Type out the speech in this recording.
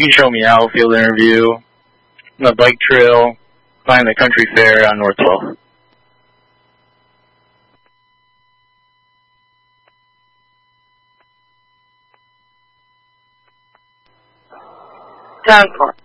can show me out, field interview, the bike trail, find the country fair on North 12th. Down for.